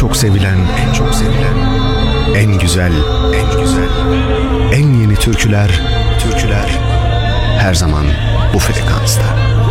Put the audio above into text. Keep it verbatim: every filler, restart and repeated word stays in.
çok sevilen, en çok sevilen, en güzel, en güzel, en yeni türküler, türküler her zaman bu frekansta.